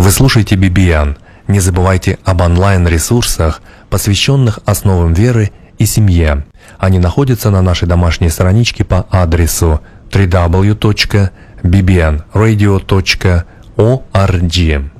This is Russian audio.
Вы слушаете BBN. Не забывайте об онлайн-ресурсах, посвященных основам веры и семье. Они находятся на нашей домашней страничке по адресу www.bbnradio.org.